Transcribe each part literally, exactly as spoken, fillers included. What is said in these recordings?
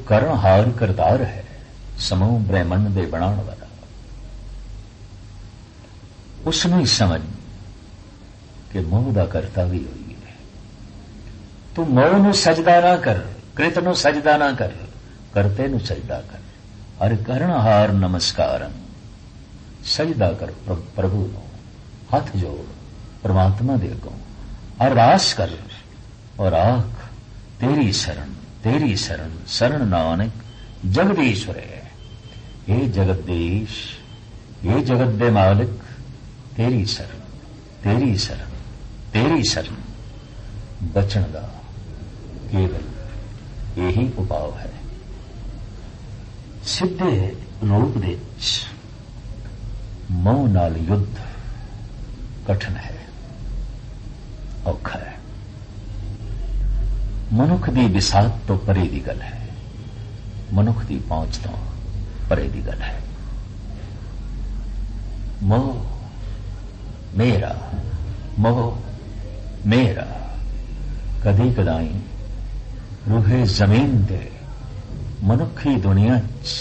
ਕਰਨਹਾਰ ਕਰਤਾਰ ਹੈ, ਸਮੂਹ ਬ੍ਰਹਿਮੰਡ ਦੇ ਬਣਾਉਣ ਵਾਲਾ। ਉਸ ਨੂੰ ਹੀ ਸਮਝ ਕਿ ਮੋਹ ਦਾ ਕਰਤਾ ਵੀ ਹੋਈ ਹੈ। ਤੂੰ ਮੋਹ ਨੂੰ ਸਜਦਾ ਨਾ ਕਰ, ਕ੍ਰਿਤ ਨੂੰ ਸਜਦਾ ਨਾ ਕਰ, ਕਰਤੇ ਨੂੰ ਸਜਦਾ ਕਰ। ਹਰ ਕਰਨਹਾਰ ਨਮਸਕਾਰੰ, ਸਜਦਾ ਕਰ ਪ੍ਰਭੂ ਨੂੰ, ਹੱਥ ਜੋੜ ਪਰਮਾਤਮਾ ਦੇ ਅੱਗੋਂ, ਅਰਦਾਸ ਕਰ ਔਰ ਆਖ ਤੇਰੀ ਸ਼ਰਨ, ਤੇਰੀ ਸ਼ਰਨ, ਸ਼ਰਨ ਨਾਨਕ ਜਗਦੀਸ਼ਵਰੇ। ਇਹ ਜਗਦੀਸ਼, ਇਹ ਜਗਤ ਦੇ ਮਾਲਕ, ਤੇਰੀ ਸ਼ਰਨ, ਤੇਰੀ ਸ਼ਰਨ, ਤੇਰੀ ਸ਼ਰਨ। ਬਚਣ ਦਾ ਕੇਵਲ ਇਹੀ ਉਪਾਅ ਹੈ। ਸਿੱਧੇ ਰੂਪ ਦੇ ਵਿੱਚ ਮੋਹ ਨਾਲ ਯੁੱਧ ਕਠਿਨ ਹੈ, ਔਖਾ ਹੈ। ਮਨੁੱਖ ਦੀ ਵਿਸਾਤ ਤੋਂ ਪਰੇ ਦੀ ਗੱਲ ਹੈ, ਮਨੁੱਖ ਦੀ ਪਹੁੰਚ ਤੋਂ ਪਰੇ ਦੀ ਗੱਲ ਹੈ। ਮੋਹ ਮੇਰਾ, ਮੋਹ ਮੇਰਾ। ਕਦੀ ਕਦਾਈ ਰੂਹੇ ਜ਼ਮੀਨ ਦੇ ਮਨੁੱਖੀ ਦੁਨੀਆ 'ਚ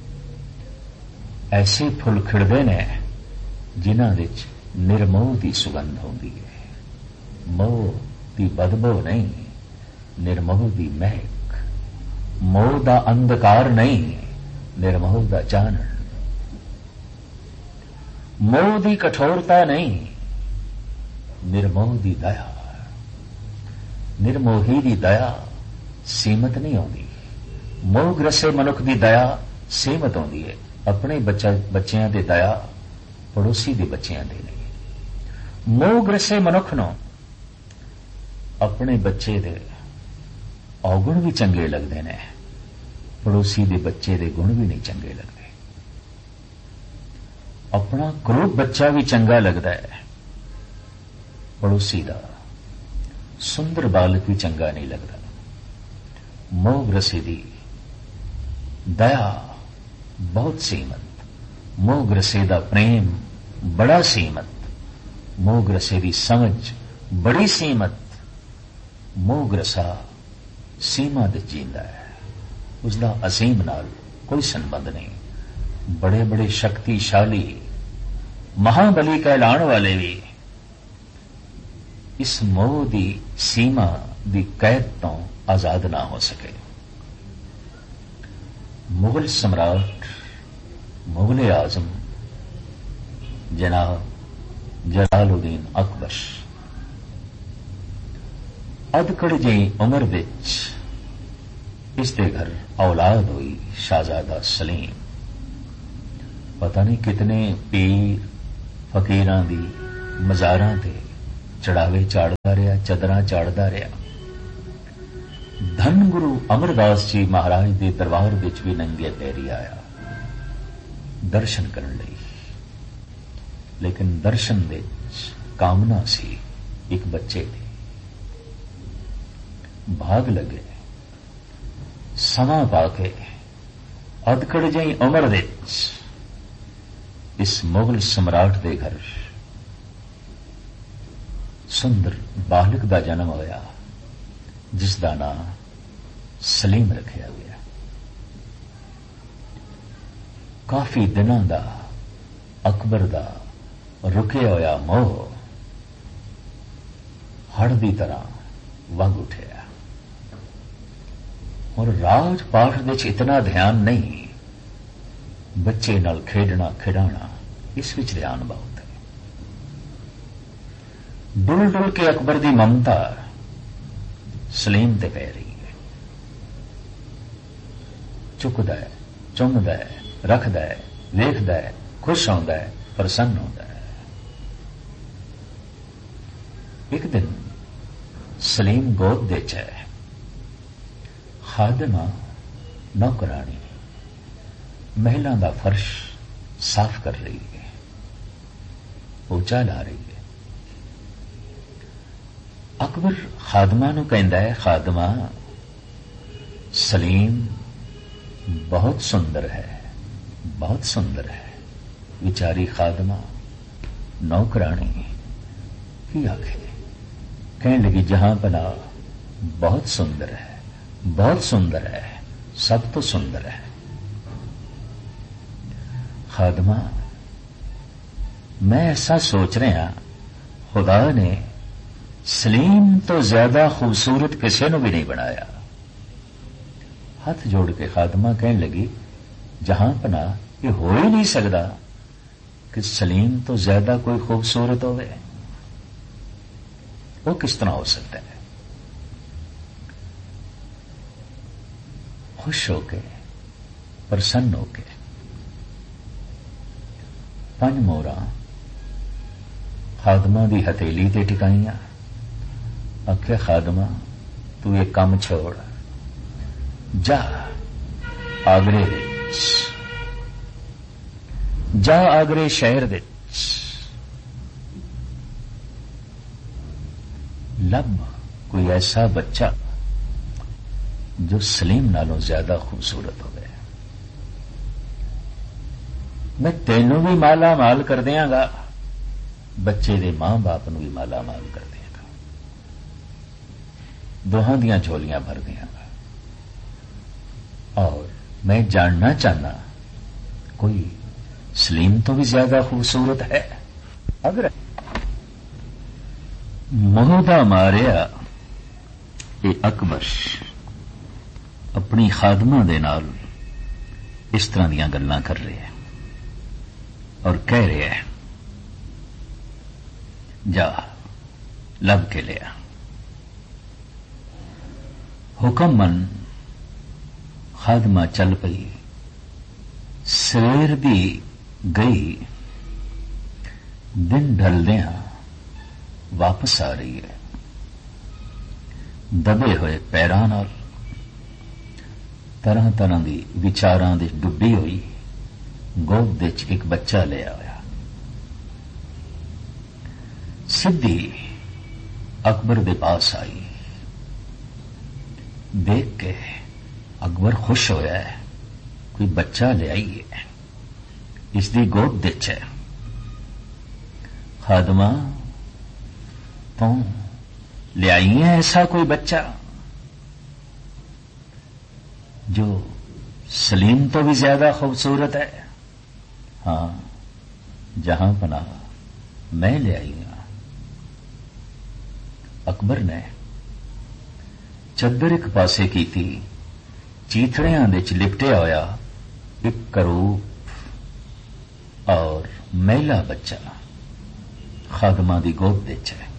ਐਸੇ ਫੁੱਲ ਖਿੜਦੇ ਨੇ ਜਿਨ੍ਹਾਂ ਵਿੱਚ ਨਿਰਮੋਹ ਦੀ ਸੁਗੰਧ ਹੁੰਦੀ ਹੈ। ਮੋਹ ਦੀ ਬਦਬੂ ਨਹੀਂ, ਨਿਰਮੋਹ ਦੀ ਮਹਿਕ। ਮੋਹ ਦਾ ਅੰਧਕਾਰ ਨਹੀਂ, ਨਿਰਮੋਹ ਦਾ ਚਾਨਣ। ਮੋਹ ਦੀ ਕਠੋਰਤਾ ਨਹੀਂ, ਨਿਰਮੋਹ ਦੀ ਦਇਆ। ਨਿਰਮੋਹੀ ਦੀ ਦਇਆ ਸੀਮਤ ਨਹੀਂ ਆਉਂਦੀ। ਮੋਹ ਗ੍ਰਸੇ ਮਨੁੱਖ ਦੀ ਦਇਆ ਸੀਮਤ ਆਉਂਦੀ ਹੈ। ਆਪਣੇ ਬੱਚਿਆਂ ਦੇ ਦਇਆ ਪੜੋਸੀ ਦੇ ਬੱਚਿਆਂ ਦੇ ਨਹੀਂ। ਮੋਹ ਗ੍ਰਸੇ ਮਨੁੱਖ ਨੂੰ ਆਪਣੇ ਬੱਚੇ ਦੇ ਔਗੁਣ ਵੀ ਚੰਗੇ ਲੱਗਦੇ ਨੇ, ਪੜੋਸੀ ਦੇ ਬੱਚੇ ਦੇ ਗੁਣ ਵੀ ਨਹੀਂ ਚੰਗੇ ਲੱਗਦੇ। ਆਪਣਾ ਕਰੂਪ ਬੱਚਾ ਵੀ ਚੰਗਾ ਲੱਗਦਾ ਹੈ, ਪੜੋਸੀ ਦਾ ਸੁੰਦਰ ਬਾਲਕ ਵੀ ਚੰਗਾ ਨਹੀਂ ਲੱਗਦਾ। ਮੋਹ ਗ੍ਰਸੇ ਦੀ ਦਇਆ ਬਹੁਤ ਸੀਮਤ, ਮੋਹ ਗ੍ਰਸੇ ਦਾ ਪ੍ਰੇਮ ਬੜਾ ਸੀਮਤ, ਮੋਹ ਗ੍ਰਸੇ ਦੀ ਸਮਝ ਬੜੀ ਸੀਮਤ। ਮੋਹ ਗ੍ਰਸਾ ਸੀਮਾ ਦੇ ਜੀਂਦਾ ਹੈ, ਉਸਦਾ ਅਸੀਮ ਨਾਲ ਕੋਈ ਸੰਬੰਧ ਨਹੀਂ। ਬੜੇ ਬੜੇ ਸ਼ਕਤੀਸ਼ਾਲੀ ਮਹਾਬਲੀ ਕਹਿਲਾਣ ਵਾਲੇ ਵੀ ਇਸ ਮੋਹ ਦੀ ਸੀਮਾ ਦੀ ਕੈਦ ਤੋਂ ਆਜ਼ਾਦ ਨਾ ਹੋ ਸਕੇ। ਮੁਗਲ ਸਮਰਾਟ, ਮੁਗਲ ਆਜ਼ਮ ਜਨਾਬ ਜਲਾਲੁਦੀਨ ਅਕਬਰ ਅਧਕੜ ਜਿਹੀ ਉਮਰ ਵਿੱਚ ਇਸ ਦੇ ਘਰ ਔਲਾਦ ਹੋਈ, ਸ਼ਾਹਜ਼ਾਦਾ ਸਲੀਮ। ਪਤਾ ਨਹੀਂ ਕਿਤਨੇ ਪੀਰ ਫਕੀਰਾਂ ਦੀ ਮਜ਼ਾਰਾਂ ਤੇ ਚੜਾਵੇ ਚਾੜਦਾ ਰਿਹਾ, ਚਦਰਾਂ ਚਾੜਦਾ ਰਿਹਾ। ਧੰਨ ਗੁਰੂ ਅਮਰਦਾਸ ਜੀ ਮਹਾਰਾਜ ਦੇ ਦਰਬਾਰ ਵਿੱਚ ਵੀ ਨੰਗੇ ਪੈਰੀ ਆਇਆ ਦਰਸ਼ਨ ਕਰਨ ਲਈ, ਲੇਕਿਨ ਦਰਸ਼ਨ ਵਿੱਚ ਕਾਮਨਾ ਸੀ ਇੱਕ ਬੱਚੇ ਦੀ। ਭਾਗ ਲੱਗੇ, ਸਮਾਂ ਪਾ ਕੇ ਅਧਕੜ ਜਿਹੀ ਉਮਰ ਵਿੱਚ ਇਸ ਮੁਗਲ ਸਮਰਾਟ ਦੇ ਘਰ ਸੁੰਦਰ ਬਾਲਕ ਦਾ ਜਨਮ ਹੋਇਆ, ਜਿਸ ਦਾ ਨਾਮ ਸਲੀਮ ਰੱਖਿਆ ਗਿਆ। ਕਾਫੀ ਦਿਨਾਂ ਦਾ ਅਕਬਰ ਦਾ ਰੁਕਿਆ ਹੋਇਆ ਮੋਹ ਹੜ੍ਹ ਦੀ ਤਰ੍ਹਾਂ ਵਗ ਉੱਠਿਆ। ਔਰ ਰਾਜ ਪਾਠ ਵਿੱਚ ਇਤਨਾ ਧਿਆਨ ਨਹੀਂ, ਬੱਚੇ ਨਾਲ ਖੇਡਣਾ ਖਿਡਾਣਾ ਇਸ ਵਿੱਚ ਧਿਆਨ ਬਹੁਤ ਹੈ। ਡੁੱਲ ਡੁੱਲ ਕੇ ਅਕਬਰ ਦੀ ਮਮਤਾ ਸਲੀਮ ਤੇ ਪੈ ਰਹੀ ਹੈ। ਚੁੱਕਦਾ ਹੈ, ਚੁੰਮਦਾ ਹੈ, ਰੱਖਦਾ ਹੈ, ਵੇਖਦਾ ਹੈ, ਖੁਸ਼ ਹੁੰਦਾ ਹੈ, ਪ੍ਰਸੰਨ ਹੁੰਦਾ ਹੈ। ਇੱਕ ਦਿਨ ਸਲੀਮ ਗੋਦ ਦੇ ਚ ਹੈ। ਖਾਦਮਾ ਨੌਕਰਾਣੀ ਮਹਿਲਾ ਦਾ ਫਰਸ਼ ਸਾਫ਼ ਕਰ ਰਹੀ ਹੈ, ਪੋਚਾ ਲਾ ਰਹੀ ਹੈ। ਅਕਬਰ ਖਾਦਮਾ ਨੂੰ ਕਹਿੰਦਾ ਹੈ, ਖਾਦਮਾ ਸਲੀਮ ਬਹੁਤ ਸੁੰਦਰ ਹੈ, ਬਹੁਤ ਸੁੰਦਰ ਹੈ। ਵਿਚਾਰੀ ਖਾਦਮਾ ਨੌਕਰਾਣੀ ਕੀ ਆਖੇ, ਕਹਿਣ लगी जहां पना बहुत सुंदर है, बहुत सुंदर है, सब तो सुंदर है। खादमा, मैं ऐसा सोच रहा, खुदा ने सलीम तो ज्यादा खूबसूरत किसी ने भी नहीं बनाया। हाथ जोड़ के खादमा कहने लगी, जहां पना ये हो ही नहीं सकता कि सलीम तो ज्यादा कोई खूबसूरत होवे। वो किस तरह हो सकता है? खुश होके, प्रसन्न होके पंज मोहरा खादमा दी हथेली ते टिकाइयां। आखे, खादमा तू ये काम छोड़, जा आगरे विच, जा आगरे शहर विच लब कोई ऐसा बच्चा जो सलीम नालों ज्यादा खूबसूरत हो गया। मैं तेनों भी माला माल कर देंगा, बच्चे दे मां बाप नूं भी माला माल कर देंगा, दोहां दियां झोलियां भर देंगा। और मैं जानना चाहना, कोई सलीम तो भी ज्यादा खूबसूरत है? अगर मोहदा मारिया ये अकबर अपनी खादमा दे नाल इस तरह दीयां गल्लां कर रहे हैं और कह रहे हैं, जा लब के लिया। हुक्म मन खादमा चल पई। सवेर दी गई, दिन ढलदियां वापस आ रही है, दबे हुए पैरां नाल, तरह तरह दी विचारां दी डुब्बी हुई, गोद विच एक बच्चा ले आया। सिद्धी अकबर दे पास आई। देख के अकबर खुश होया है, कोई बच्चा ले आई है, इसकी गोद विच है। खादमा, तू ले आई है ऐसा कोई बच्चा जो सलीम तो भी ज्यादा खूबसूरत है? हां, जहां पना मैं ले आई हूं। अकबर ने चद्दर एक पासे की थी, चीथड़ियां विच लिपटिया होया एक करूप और मैला बच्चा खादमा दी गोद विच है।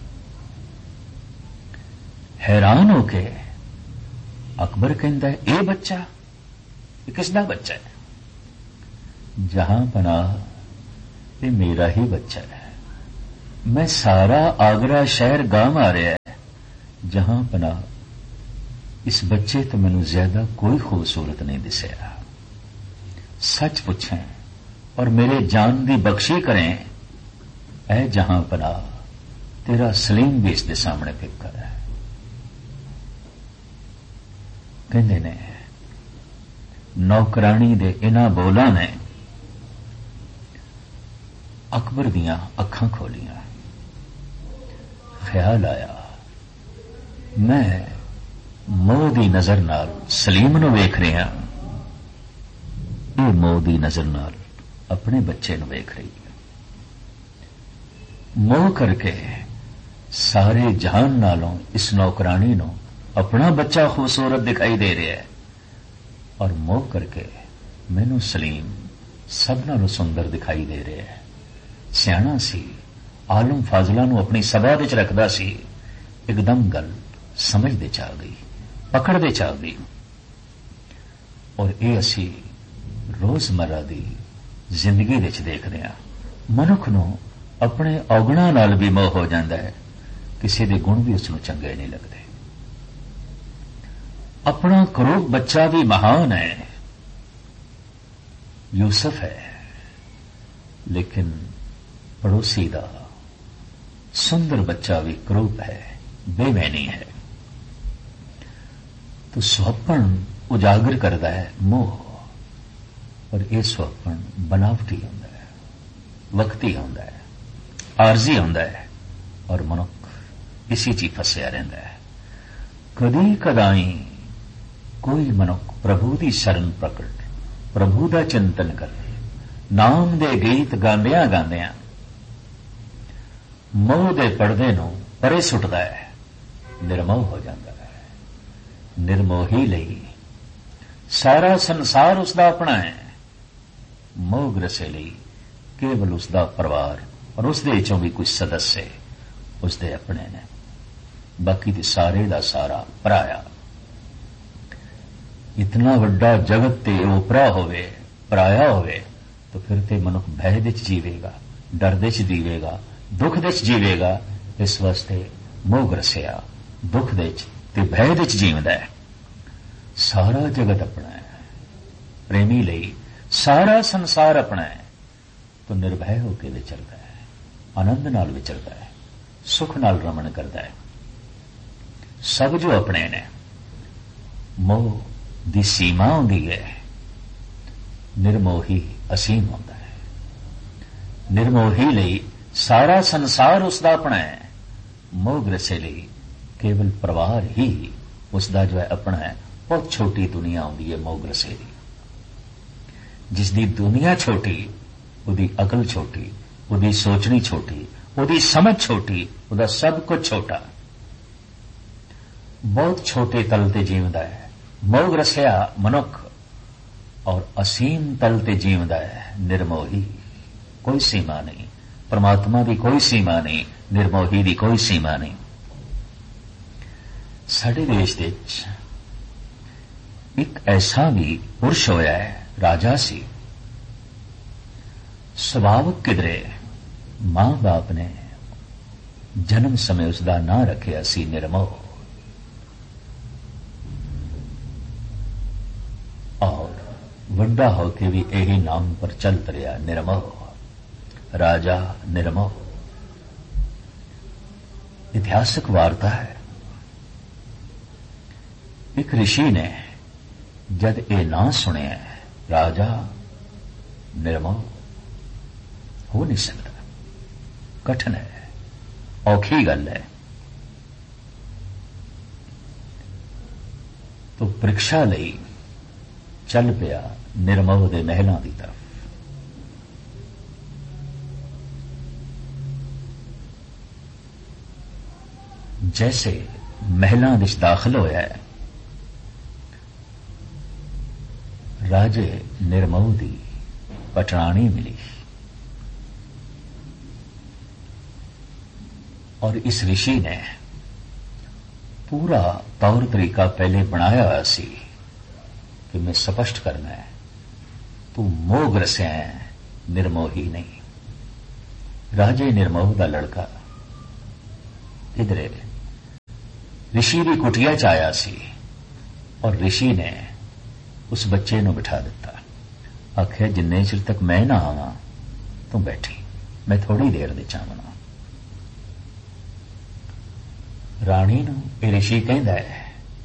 हैरान होके अकबर कहता है, ये बच्चा ये किसदा बच्चा है? जहां पना ये मेरा ही बच्चा है। मैं सारा आगरा शहर गांव आ रहा है, जहां पना इस बच्चे तो मैनू ज्यादा कोई खूबसूरत नहीं दिसया। सच पूछें और मेरे जान दी बख्शी करें, ऐ जहां पना तेरा सलीम भी इसके सामने फिक्र है। कहते ने नौकरानी दे इन्हां बोलां ने अकबर दियां अखां खोलियां। ख्याल आया, मैं मोह दी नजर नाल सलीम नूं वेख रहा, ये मोह दी नजर नाल अपने बच्चे नूं वेख रही है। मोह करके सारे जहान नालों इस नौकरानी नूं अपना बच्चा खूबसूरत दिखाई दे रहा है, और मोह करके मैनू सलीम सब नालों सुंदर दिखाई दे रहा है। सियाणा सी, आलम फाजला नूं अपनी सभा विच रखदा सी, एकदम गल समझ दे चा गई, पकड़ दे चा गई। और ये असी रोजमर्रा दी जिंदगी विच देखदे हां। मनुख नूं अपने औगुणां नाल भी मोह हो जांदा है, किसी दे गुण भी उसनूं चंगे नहीं लगदे। अपना करूब बच्चा भी महान है, यूसुफ है, लेकिन पड़ोसी दा सुंदर बच्चा भी करूब है, बेमैनी है। तो स्वप्न उजागर करता है मोह, और यह स्वप्न बनावटी होता है, वक्ती होता है, आरजी होता है, और मनुख इसी ची फसिया रहता है। कदी कदाई कोई मनुख प्रभु की शरण प्रकट प्रभु का चिंतन करे नाम दे गीत गांदिया गांदिया मोह दे पड़दे नूं परे सुटदा है, निर्मोह हो जाता है। निर्मोही लई सारा संसार उसका अपना है, मोह ग्रसे लई केवल उसका परिवार और उसदे चों भी कुछ सदस्य उसदे अपने ने, बाकी ते सारे दा सारा पराया। इतना वड्डा जगत ते ओपरा होवे पराया होवे तो फिर ते मनुख भय दे च जीवेगा, डर दे च जीवेगा, दुख दे च जीवेगा। इस वास्ते मोह ग्रसिया दुख दे च ते भय दे च जीवदा है। सारा जगत अपना है, प्रेमी लई सारा संसार अपना है तो निर्भय होकर विचरदा है, आनंद नाल विचरदा है, सुख नाल रमण करदा है। सब जो अपने ने मोह दी सीमा होंदी है, निर्मोही असीम होता है। निर्मोही लई सारा संसार उसका अपना है, मोह ग्रसे लई केवल परिवार ही उसका जो है अपना है। बहुत छोटी दुनिया होंदी है मोह ग्रसे दी, जिसकी दुनिया छोटी उदी अकल छोटी, उदी सोचनी छोटी, उदी समझ छोटी, उदा सब कुछ छोटा। बहुत छोटे तल ते जीवदा है मोह ग्रसिया मनुख और असीम तल ते जीवदा है निर्मोही। कोई सीमा नहीं, परमात्मा की कोई सीमा नहीं, निर्मोही की कोई सीमा नहीं। साडे देश दे एक ऐसा भी पुरुष होया है, राजा सी। सुभावक किधरे मां बाप ने जन्म समय उसका ना रखिया सी निर्मोह, और वड्डा होके भी यही नाम पर चलत रहा निर्मोह, राजा निर्मोह। इतिहासक वार्ता है, एक ऋषि ने जद ये ना सुनिया राजा निर्मोह, हो नहीं सकता, कठिन है, औखी गल है। तो परीक्षा लई चल पिया निर्मोह दे महलों की तरफ। जैसे महलों विच दाखिल होया है, राजे निर्मोह दी पटरानी मिली और इस ऋषि ने पूरा तौर तरीका पहले बनाया हुआ सी कि मैं स्पष्ट करना है, तू मोह ग्रसिया है, निर्मोही नहीं। राजे निर्मोह का लड़का इधरे ऋषि की कुटिया च आया सी और ऋषि ने उस बच्चे नूं बिठा दिता। आख्या जिन्ने चिर तक मैं ना आवां तू बैठी, मैं थोड़ी देर दे चावना। राणी नूं ये ऋषि कहंदा है,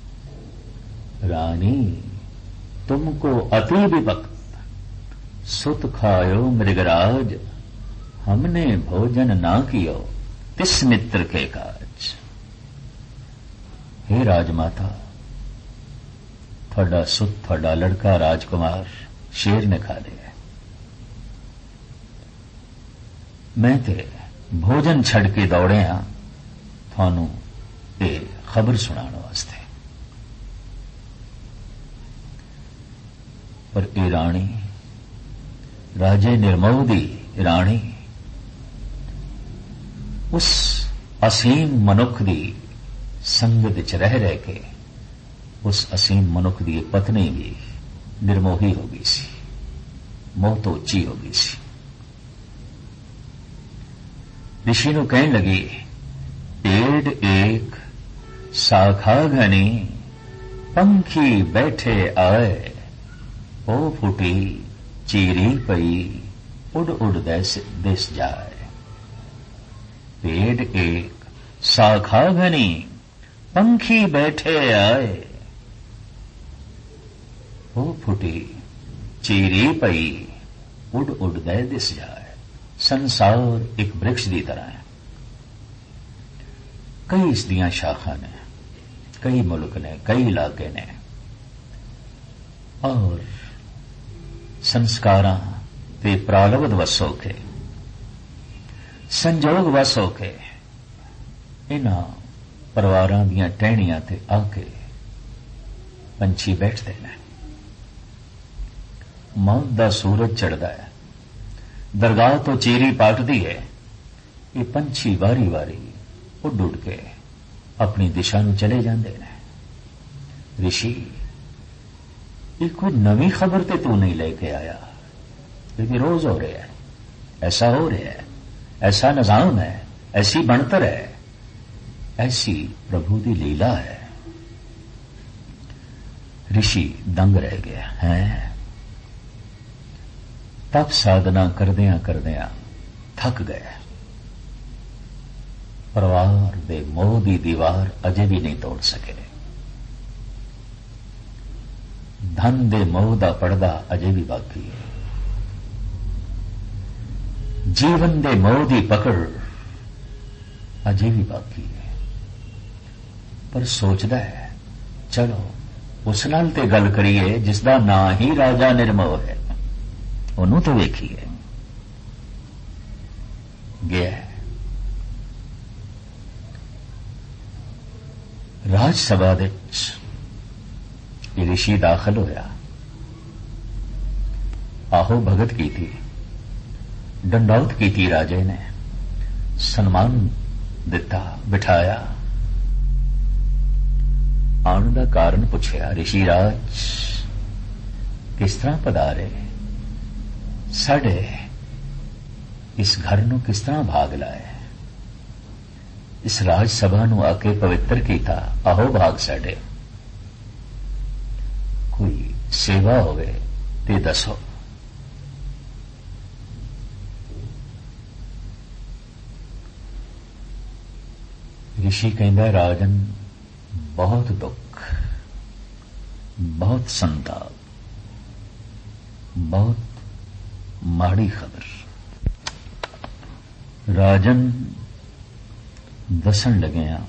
रानी तुमको अति विपक्त सुत खायो मृगराज, हमने भोजन ना कियो तिस मित्र के काज। हे राजमाता, थोड़ा सुत थोड़ा लड़का राजकुमार शेर ने खा लिया, मैं ते भोजन छड़ के दौड़े हाँ थानू ये खबर सुनाने वास्ते। पर ये राणी, राजे निर्मोह दी राणी, उस असीम मनुख दी संगत च रह रह के उस असीम मनुख दी पत्नी भी निर्मोही हो गई सी, मोह तो उच्ची हो गई सी। ऋषि नूं कहन लगी, पेड़ एक शाखा घनी, पंखी बैठे आए, ओ फुटी चीरी पई, उड़ उड़ देस दिस जाए। पेड़ एक शाखा घनी, पंखी बैठे आए, ओ फुटी चीरी पई, उड़ उड़ दे दिस जाए। संसार एक वृक्ष की तरह है, कई इसदियां शाखा ने, कई मुल्क ने, कई इलाके ने, और संस्कारां ते प्रालब्ध वस हो के संजोग वस हो के इन्हां परिवारां दीयां टहणियां ते आके पंछी बैठते हैं। मौत दा सूरज चढ़दा है, दरगाह तो चीरी पाटदी है, ये पंछी वारी वारी उड़ उड़ के अपनी दिशा नूं चले जांदे ने। ऋषि ये कोई नवी खबर ते तू नहीं लेके आया, लेकिन रोज हो रहा है, ऐसा हो रहा है, ऐसा निजाम है, ऐसी बनतर है, ऐसी प्रभु की लीला है। ऋषि दंग रह गया है। तप साधना करदियां करदियां थक गए। परिवार दे मोह दी दीवार अजे भी नहीं तोड़ सके। धन दे मोह दा पर्दा अजे भी बाकी है। जीवन दे मोह दी पकड़ अजे भी बाकी है। पर सोचदा है चलो उस नाल ते गल करिए जिसदा ना ही राजा निर्मोह है, ਉਹਨੂੰ तो वेखिए। गया राज सभा दे ऋषि दाखिल होया, आहो भगत की थी, डंडौत की थी, राजे ने सन्मान दिता, बिठाया। आने का कारण पूछया, ऋषिराज किस तरह पधारे, साडे इस घर नूं किस तरह भाग लाए, इस राज सभा नूं आके पवित्र कीता, आहो भाग साडे, कोई सेवा होवे ते दसो। ऋषि कहंदा, राजन बहुत दुख, बहुत संताप, बहुत माड़ी खबर। राजन दसन लगे आ,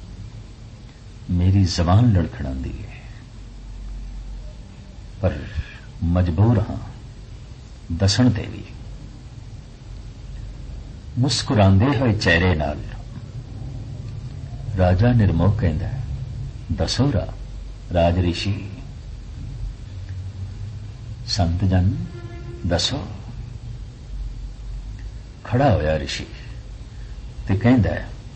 मेरी जबान लड़खड़ांदी है, पर मजबूर हां दसन ते भी। मुस्कुरांदे होए चेहरे नाल राजा निर्मोह कहंदा, दसो रा राज ऋषि, संत जन दसो। खड़ा होया ऋषि ते कहंदा,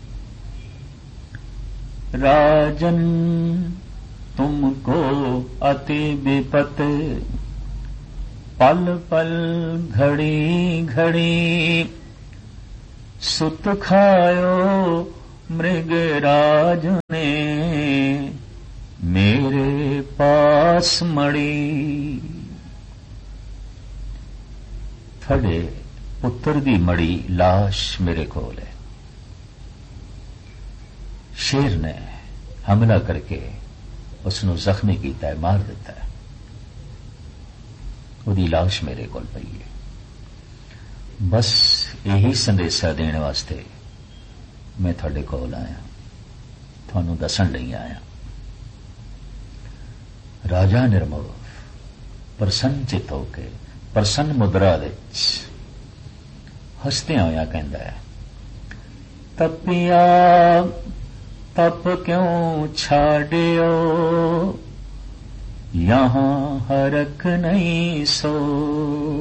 राजन तुमको अति विपत, पल पल घड़ी घड़ी, सुत खायो मृगराज ने मेरे पास मड़ी। थड़े पुत्र दी मड़ी लाश मेरे कोल है। शेर ने हमला करके उसनू जख्मी किया है, मार दिता है, उहदी लाश मेरे कोल पई है। बस यही संदेशा देने वास्ते मैं थोड़े कोल आया, थानू दसन लई आया। राजा निर्मोह प्रसन्न चित होके प्रसन्न मुद्रा विच हसदियां होया कहंदा है, तपिया तप क्यों छाड़ियो, यहां हरक नहीं सोई।